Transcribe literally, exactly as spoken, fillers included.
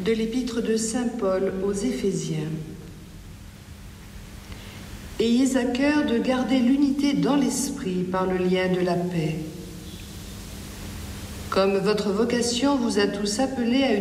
De l'épître de saint Paul aux Éphésiens. Ayez à cœur de garder l'unité dans l'esprit par le lien de la paix. Comme votre vocation vous a tous appelés à une